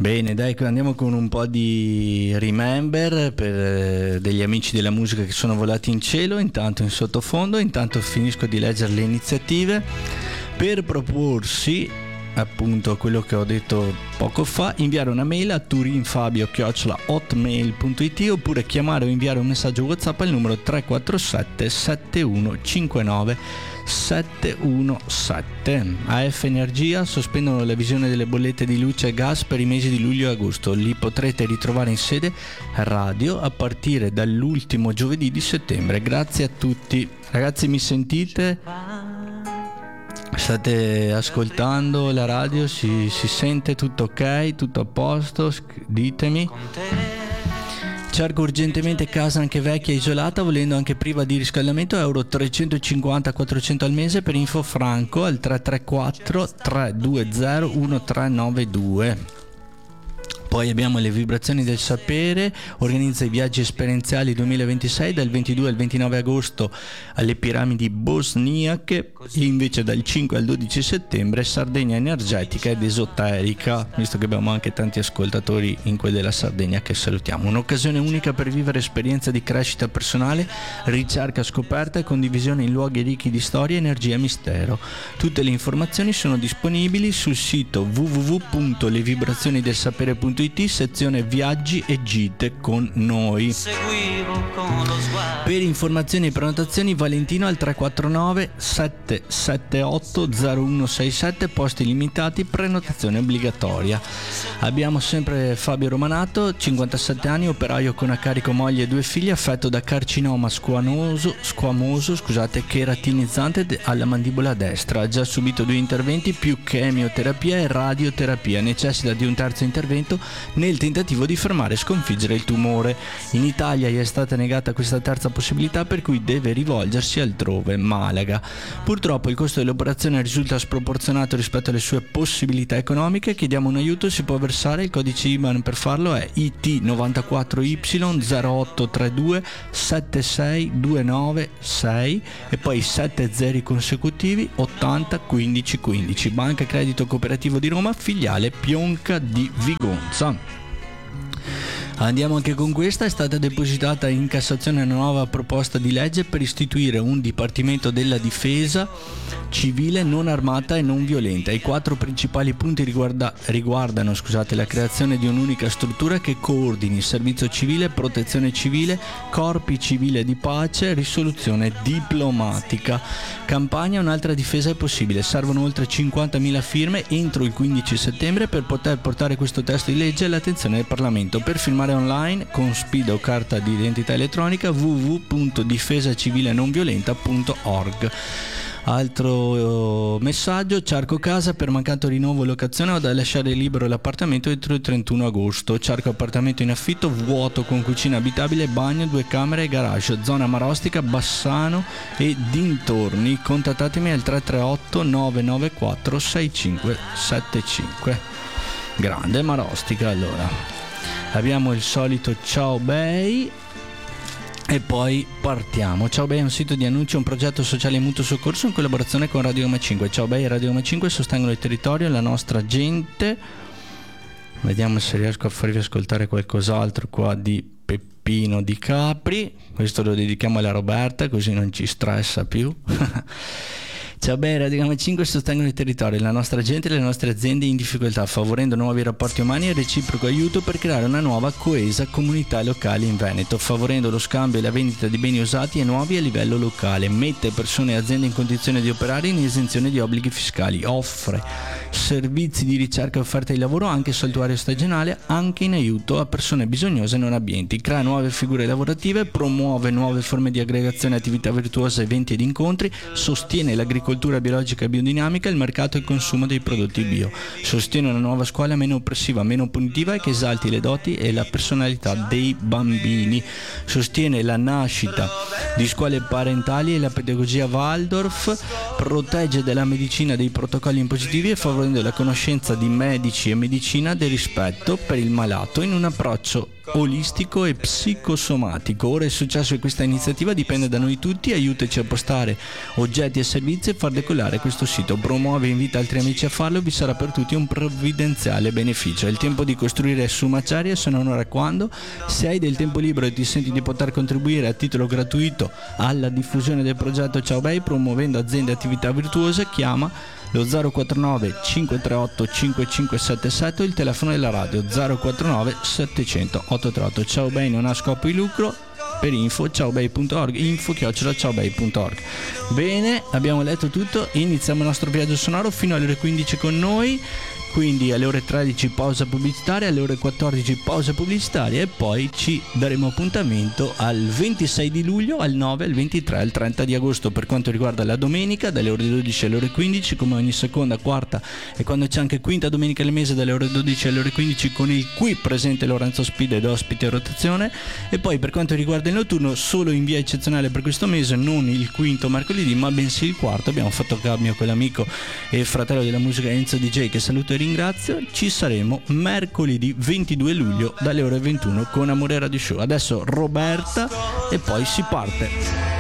Bene, dai, andiamo con un po' di Remember per degli amici della musica che sono volati in cielo, intanto in sottofondo, intanto finisco di leggere le iniziative per proporsi appunto quello che ho detto poco fa, inviare una mail a turinfabio@hotmail.it oppure chiamare o inviare un messaggio WhatsApp al numero 347 7159 717. AF Energia sospendono la visione delle bollette di luce e gas per i mesi di luglio e agosto. Li potrete ritrovare in sede radio a partire dall'ultimo giovedì di settembre. Grazie a tutti. Ragazzi, mi sentite? State ascoltando la radio? Si sente tutto ok? Tutto a posto? Ditemi. Cerco urgentemente casa anche vecchia e isolata, volendo anche priva di riscaldamento, euro 350-400 al mese. Per info Franco al 334 320 1392. Poi abbiamo le vibrazioni del sapere, organizza i viaggi esperienziali 2026 dal 22 al 29 agosto alle piramidi bosniache e invece dal 5 al 12 settembre Sardegna energetica ed esoterica, visto che abbiamo anche tanti ascoltatori in quella della Sardegna che salutiamo. Un'occasione unica per vivere esperienza di crescita personale, ricerca, scoperta e condivisione in luoghi ricchi di storia, energia e mistero. Tutte le informazioni sono disponibili sul sito www.levibrazionidelsapere.it, sezione viaggi e gite con noi. Per informazioni e prenotazioni Valentino al 349 778 0167, posti limitati, prenotazione obbligatoria. Abbiamo sempre Fabio Romanato, 57 anni, operaio con a carico moglie e 2 figli, affetto da carcinoma squamoso, cheratinizzante alla mandibola destra. Ha già subito 2 interventi più chemioterapia e radioterapia. Necessita di un terzo intervento nel tentativo di fermare e sconfiggere il tumore. In Italia gli è stata negata questa terza possibilità, per cui deve rivolgersi altrove, Malaga. Purtroppo il costo dell'operazione risulta sproporzionato rispetto alle sue possibilità economiche. Chiediamo un aiuto, si può versare, il codice IBAN per farlo è IT94Y0832 76296 e poi 7 zeri consecutivi 80 15 15. Banca Credito Cooperativo di Roma, filiale Pionca di Vigonza. Andiamo anche con questa. È stata depositata in Cassazione una nuova proposta di legge per istituire un Dipartimento della Difesa civile non armata e non violenta. I 4 principali punti riguardano la creazione di un'unica struttura che coordini servizio civile, protezione civile, corpi civile di pace, risoluzione diplomatica. Campagna un'altra difesa è possibile. Servono oltre 50.000 firme entro il 15 settembre per poter portare questo testo di legge all'attenzione del Parlamento. Per firmare online con SPID o carta di identità elettronica www.difesacivilenonviolenta.org. Altro messaggio: cerco casa per mancato rinnovo o locazione, ho da lasciare libero l'appartamento entro il 31 agosto. Cerco appartamento in affitto vuoto con cucina abitabile, bagno, 2 camere e garage, zona Marostica, Bassano e dintorni. Contattatemi al 338 994 6575. Grande Marostica. Allora abbiamo il solito ciao bei e poi partiamo. Ciao Bei è un sito di annunci, un progetto sociale e mutuo soccorso in collaborazione con Radio Roma 5. Ciao Bei e Radio Roma 5 sostengono il territorio e la nostra gente. Vediamo se riesco a farvi ascoltare qualcos'altro qua di Peppino di Capri. Questo lo dedichiamo alla Roberta, così non ci stressa più. Ciao Bei, Radio Roma 5 sostengono il territorio, la nostra gente e le nostre aziende in difficoltà, favorendo nuovi rapporti umani e reciproco aiuto per creare una nuova coesa comunità locale in Veneto, favorendo lo scambio e la vendita di beni usati e nuovi a livello locale, mette persone e aziende in condizione di operare in esenzione di obblighi fiscali, offre servizi di ricerca e offerta di lavoro anche saltuario stagionale, anche in aiuto a persone bisognose e non abbienti, crea nuove figure lavorative, promuove nuove forme di aggregazione, attività virtuose, eventi ed incontri, sostiene l'agricoltura biologica e biodinamica, il mercato e il consumo dei prodotti bio, sostiene una nuova scuola meno oppressiva, meno punitiva e che esalti le doti e la personalità dei bambini, sostiene la nascita di scuole parentali e la pedagogia Waldorf, protegge della medicina dei protocolli impositivi e favorendo la conoscenza di medici e medicina del rispetto per il malato in un approccio olistico e psicosomatico. Ora è successo che questa iniziativa dipende da noi tutti. Aiutaci a postare oggetti e servizi e far decollare questo sito. Promuove e invita altri amici a farlo, vi sarà per tutti un provvidenziale beneficio. È il tempo di costruire su Maceria, se non ora quando. Se hai del tempo libero e ti senti di poter contribuire a titolo gratuito alla diffusione del progetto Ciao Bei, promuovendo aziende e attività virtuose, chiama lo 049 538 5577 o il telefono della radio 049 700 838. Ciao Bei non ha scopo di lucro. Per info ciaobei.org, info@ciaobei.org. Bene, abbiamo letto tutto, iniziamo il nostro viaggio sonoro fino alle ore 15 con noi. Quindi alle ore 13 pausa pubblicitaria, alle ore 14 pausa pubblicitaria e poi ci daremo appuntamento al 26 di luglio, al 9, al 23, al 30 di agosto per quanto riguarda la domenica, dalle ore 12 alle ore 15, come ogni seconda, quarta e quando c'è anche quinta domenica del mese dalle ore 12 alle ore 15 con il qui presente Lorenzo Spide ed ospite a rotazione. E poi per quanto riguarda il notturno, solo in via eccezionale per questo mese, non il quinto mercoledì ma bensì il quarto. Abbiamo fatto cambio con l'amico e fratello della musica Enzo DJ, che saluto e ringrazio. Ci saremo mercoledì 22 luglio dalle ore 21 con Amore Radio Show. Adesso Roberta e poi si parte.